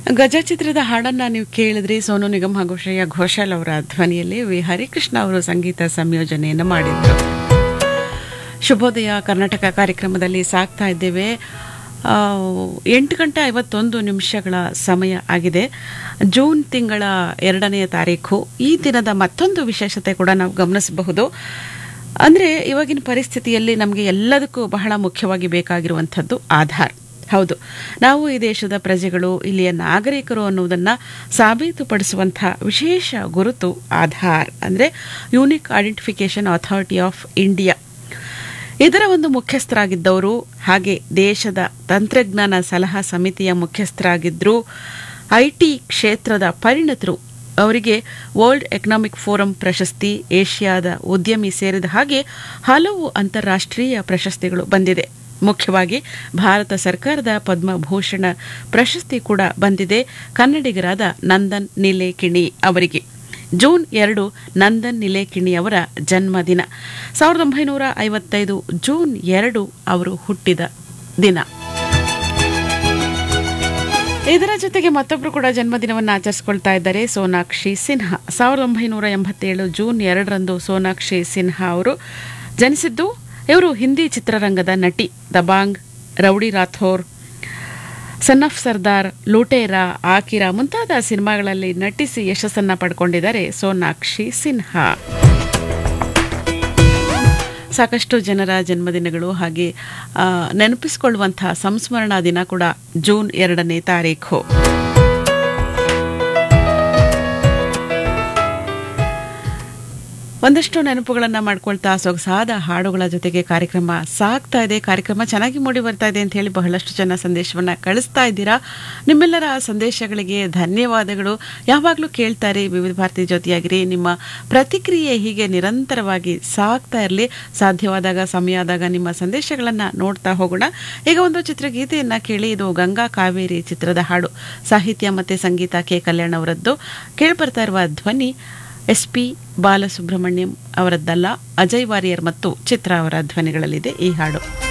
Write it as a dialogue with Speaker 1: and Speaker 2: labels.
Speaker 1: ಗಜ ಚಿತ್ರದ ಹಾಡನ್ನ ನೀವು ಕೇಳಿದ್ರಿ. ಸೋನು ನಿಗಮ್ ಹಾಗೂ ಶ್ರೇಯಾ ಘೋಷಾಲ್ ಅವರ ಧ್ವನಿಯಲ್ಲಿ ವಿ ಹರಿಕೃಷ್ಣ ಅವರು ಸಂಗೀತ ಸಂಯೋಜನೆಯನ್ನು ಮಾಡಿದ್ರು. ಶುಭೋದಯ ಕರ್ನಾಟಕ ಕಾರ್ಯಕ್ರಮದಲ್ಲಿ ಸಾಗ್ತಾ ಇದ್ದೇವೆ. 8:51 ಸಮಯ ಆಗಿದೆ. ಜೂನ್ ತಿಂಗಳ 2ನೇ ತಾರೀಖು. ಈ ದಿನದ ಮತ್ತೊಂದು ವಿಶೇಷತೆ ಕೂಡ ನಾವು ಗಮನಿಸಬಹುದು. ಅಂದರೆ ಇವಾಗಿನ ಪರಿಸ್ಥಿತಿಯಲ್ಲಿ ನಮಗೆ ಎಲ್ಲದಕ್ಕೂ ಬಹಳ ಮುಖ್ಯವಾಗಿ ಬೇಕಾಗಿರುವಂಥದ್ದು ಆಧಾರ್. ಹೌದು, ನಾವು ಈ ದೇಶದ ಪ್ರಜೆಗಳು, ಇಲ್ಲಿಯ ನಾಗರಿಕರು ಅನ್ನುವುದನ್ನು ಸಾಬೀತುಪಡಿಸುವಂಥ ವಿಶೇಷ ಗುರುತು ಆಧಾರ್, ಅಂದರೆ unique identification authority of India. ಇದರ ಒಂದು ಮುಖ್ಯಸ್ಥರಾಗಿದ್ದವರು, ಹಾಗೆ ದೇಶದ ತಂತ್ರಜ್ಞಾನ ಸಲಹಾ ಸಮಿತಿಯ ಮುಖ್ಯಸ್ಥರಾಗಿದ್ದರು. IT ಕ್ಷೇತ್ರದ ಪರಿಣತರು. ಅವರಿಗೆ ವರ್ಲ್ಡ್ ಎಕನಾಮಿಕ್ ಫೋರಂ ಪ್ರಶಸ್ತಿ, ಏಷ್ಯಾದ ಉದ್ಯಮಿ ಸೇರಿದ ಹಾಗೆ ಹಲವು ಅಂತಾರಾಷ್ಟ್ರೀಯ ಪ್ರಶಸ್ತಿಗಳು ಬಂದಿದೆ. ಮುಖ್ಯವಾಗಿ ಭಾರತ ಸರ್ಕಾರದ ಪದ್ಮಭೂಷಣ ಪ್ರಶಸ್ತಿ ಕೂಡ ಬಂದಿದೆ ಕನ್ನಡಿಗರಾದ ನಂದನ್ ನಿಲೇಕಿಣಿ ಅವರಿಗೆ. ಜೂನ್ 2 ನಂದನ್ ನಿಲೇಕಿಣಿ ಅವರ ಜನ್ಮದಿನ. 1955 ಜೂನ್ 2 ಅವರು ಹುಟ್ಟಿದ ದಿನ. ಇದರ ಜೊತೆಗೆ ಮತ್ತೊಬ್ಬರು ಕೂಡ ಜನ್ಮದಿನವನ್ನು ಆಚರಿಸಿಕೊಳ್ತಾ ಇದ್ದಾರೆ, ಸೋನಾಕ್ಷಿ ಸಿನ್ಹಾ. 1987 ಜೂನ್ 2ರಂದು ಸೋನಾಕ್ಷಿ ಸಿನ್ಹಾ ಅವರು ಜನಿಸಿದ್ದು. ಇವರು ಹಿಂದಿ ಚಿತ್ರರಂಗದ ನಟಿ. Dabang, rowdy Rathore, son of Sardar, ಲೂಟೇರಾ, ಆಕಿರಾ ಮುಂತಾದ ಸಿನಿಮಾಗಳಲ್ಲಿ ನಟಿಸಿ ಯಶಸ್ಸನ್ನ ಪಡ್ಕೊಂಡಿದ್ದಾರೆ ಸೋನಾಕ್ಷಿ ಸಿನ್ಹಾ. ಸಾಕಷ್ಟು ಜನರ ಜನ್ಮದಿನಗಳು ಹಾಗೆ ನೆನಪಿಸಿಕೊಳ್ಳುವಂತಹ ಸಂಸ್ಮರಣಾ ದಿನ ಕೂಡ ಜೂನ್ 2ನೇ ತಾರೀಖು. ಒಂದಷ್ಟು ನೆನಪುಗಳನ್ನು ಮಾಡ್ಕೊಳ್ತಾ ಸೊಗಸಾದ ಹಾಡುಗಳ ಜೊತೆಗೆ ಕಾರ್ಯಕ್ರಮ ಸಾಗ್ತಾ ಇದೆ. ಕಾರ್ಯಕ್ರಮ ಚೆನ್ನಾಗಿ ಮೂಡಿ ಬರ್ತಾ ಇದೆ ಅಂತ ಹೇಳಿ ಬಹಳಷ್ಟು ಜನ ಸಂದೇಶವನ್ನು ಕಳಿಸ್ತಾ ಇದ್ದೀರಾ. ನಿಮ್ಮೆಲ್ಲರ ಸಂದೇಶಗಳಿಗೆ ಧನ್ಯವಾದಗಳು. ಯಾವಾಗಲೂ ಕೇಳ್ತಾರೆ ವಿವಿಧ ಭಾರತಿ ಜೊತೆಯಾಗಿರಿ. ನಿಮ್ಮ ಪ್ರತಿಕ್ರಿಯೆ ಹೀಗೆ ನಿರಂತರವಾಗಿ ಸಾಗ್ತಾ ಇರಲಿ. ಸಾಧ್ಯವಾದಾಗ ಸಮಯ ಆದಾಗ ನಿಮ್ಮ ಸಂದೇಶಗಳನ್ನು ನೋಡ್ತಾ ಹೋಗೋಣ. ಈಗ ಒಂದು ಚಿತ್ರಗೀತೆಯನ್ನು ಕೇಳಿ. ಇದು ಗಂಗಾ ಕಾವೇರಿ ಚಿತ್ರದ ಹಾಡು. ಸಾಹಿತ್ಯ ಮತ್ತು ಸಂಗೀತ ಕೆ ಕಲ್ಯಾಣ್ ಅವರದ್ದು. ಕೇಳಿಬರ್ತಾ ಇರುವ ಧ್ವನಿ SP ಬಾಲಸುಬ್ರಹ್ಮಣ್ಯಂ ಅವರದ್ದಲ್ಲ, ಅಜಯ್ ವಾರಿಯರ್ ಮತ್ತು ಚಿತ್ರ ಅವರ ಧ್ವನಿಗಳಲ್ಲಿದೆ ಈ ಹಾಡು.